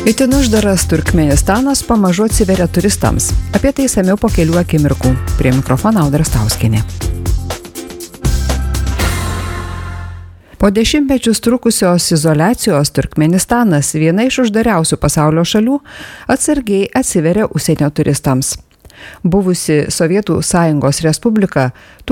Itin uždaras Turkmėnistanas pamažu atsiveria turistams. Apie tai išsamiau po kelių akimirkų. Prie mikrofono Audra Stauskienė. Po dešimtmečius trukusios izoliacijos Turkmėnistanas, viena iš uždariausių pasaulio šalių, atsargiai atsiveria užsienio turistams. Buvusi Sovietų Sąjungos Respublika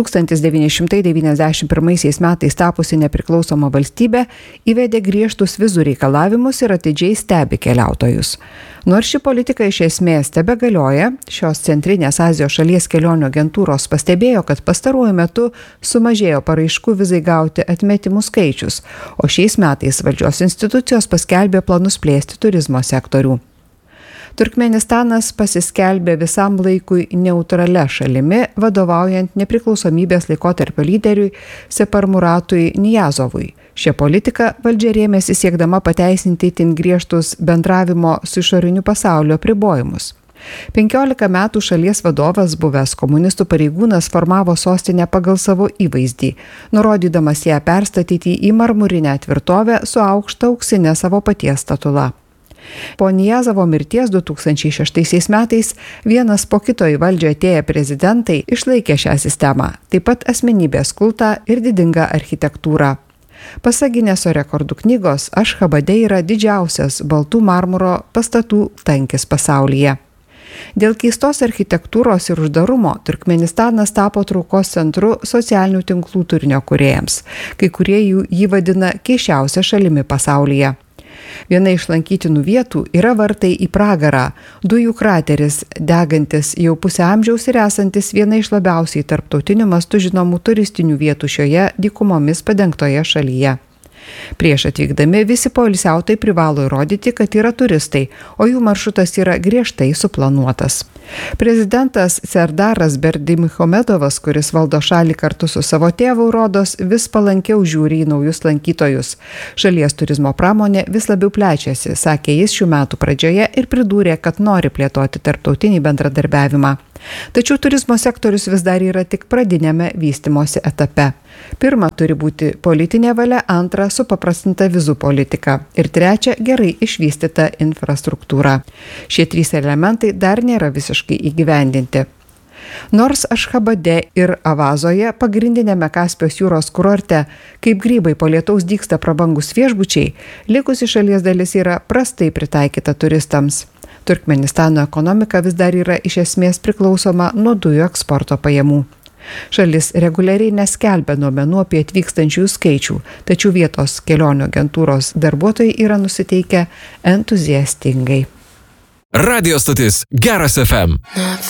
1991 metais tapusi nepriklausoma valstybė įvedė griežtus vizų reikalavimus ir atidžiai stebi keliautojus. Nors ši politika iš esmės tebegalioja, šios Centrinės Azijos šalies kelionių agentūros pastebėjo, kad pastaruoju metu sumažėjo paraiškų vizai gauti atmetimų skaičius, o šiais metais valdžios institucijos paskelbė planus plėsti turizmo sektorių. Turkmėnistanas pasiskelbė visam laikui neutralia šalimi, vadovaujant nepriklausomybės laikotarpio lyderiui Separmuratui Niyazovui. Šią politiką valdžia rėmėsi siekdama pateisinti itin griežtus bendravimo su išoriniu pasauliu apribojimus. 15 metų šalies vadovas, buvęs komunistų pareigūnas, formavo sostinę pagal savo įvaizdį, nurodydamas ją perstatyti į marmurinę tvirtovę su aukšta auksinė savo paties statula. Po Nijazovo mirties 2006 metais vienas po kito į valdžią atėję prezidentai išlaikė šią sistemą, taip pat asmenybės kultą ir didingą architektūrą. Pasak Gineso rekordų knygos, Ašchabade yra didžiausias baltų marmuro pastatų tankis pasaulyje. Dėl keistos architektūros ir uždarumo Turkmėnistanas tapo traukos centru socialinių tinklų turinio kūrėjams, kai kurie jį vadina keisčiausia šalimi pasaulyje. Viena iš lankytinų vietų yra vartai į pragarą, dujų krateris, degantis jau pusę amžiaus ir esantis viena iš labiausiai tarptautiniu mastu žinomų turistinių vietų šioje dykumomis padengtoje šalyje. Prieš atvykdami visi poilsiautojai privalo įrodyti, kad yra turistai, o jų maršrutas yra griežtai suplanuotas. Prezidentas Serdaras Berdimuhamedovas, kuris valdo šalį kartu su savo tėvu, rodos vis palankiau žiūri į naujus lankytojus. Šalies turizmo pramonė vis labiau plečiasi, sakė jis šių metų pradžioje ir pridūrė, kad nori plėtoti tarptautinį bendradarbiavimą. Tačiau turizmo sektorius vis dar yra tik pradinėme vystymosi etape. Pirma, turi būti politinė valia, antra, supaprastinta vizų politika ir trečia, gerai išvystyta infrastruktūra. Šie trys elementai dar nėra visiškai įgyvendinti. Nors Ašchabade ir Avazoje, pagrindinėme Kaspijos jūros kurorte, kaip grybai po lietaus dygsta prabangus viešbučiai, likusi šalies dalis yra prastai pritaikyta turistams. Turkmėnistano ekonomika vis dar yra iš esmės priklausoma nuo dujų eksporto pajamų. Šalis reguliariai neskelbia duomenų apie atvykstančiųjų skaičių, tačiau vietos kelionių agentūros darbuotojai yra nusiteikę entuziastingai. Radio stotis Geras FM.